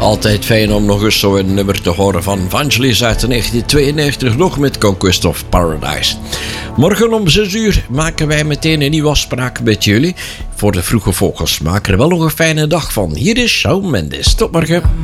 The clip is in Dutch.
Altijd fijn om nog eens zo'n nummer te horen van Vangelis uit 1992, nog met Conquest of Paradise. Morgen om 6 uur maken wij meteen een nieuwe afspraak met jullie. Voor de vroege vogels. Maak er wel nog een fijne dag van. Hier is Shawn Mendes. Tot morgen.